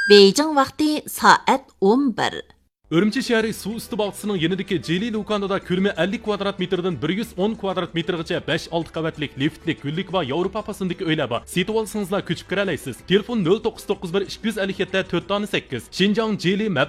Beijing vaqti soat 11. Urumchi shahri suv usti bog'chisining yanidagi Jili Lukandoda ko'lami 50 kvadrat metrdan 110 kvadrat metrgacha 5-6 qavatlik liftlik, gullik va Yevropa pasındagi uylar bor. Setib olsangizlar ko'chib kira olasiz. Telefon 0991 257 4 8. Xinjiang Jili